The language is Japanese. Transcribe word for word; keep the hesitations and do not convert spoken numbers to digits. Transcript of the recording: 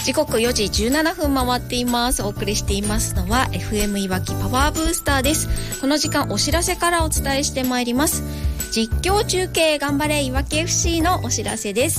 時刻よじじゅうななふん回っています。お送りしていますのは エフエム いわきパワーブースターです。この時間お知らせからお伝えしてまいります。実況中継頑張れいわき エフシー のお知らせです。